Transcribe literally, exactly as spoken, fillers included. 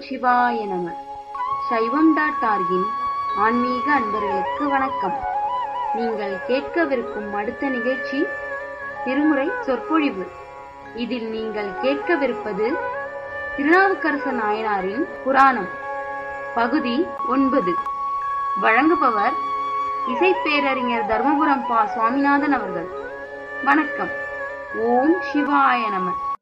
சிவாய நம. சைவம் டாட் ஆர்கின் ஆன்மீக அன்பர்களுக்கு வணக்கம். நீங்கள் கேட்கவிருக்கும் அடுத்த நிகழ்ச்சி திருமுறை சொற்பொழிவு. இதில் நீங்கள் கேட்கவிருப்பது திருநாவுக்கரசு நாயனாரின் புராணம் பகுதி ஒன்பது. வழங்குபவர் இசைப்பேரறிஞர் தர்மபுரம் பா சுவாமிநாதன் அவர்கள். வணக்கம். ஓம் சிவாய நம.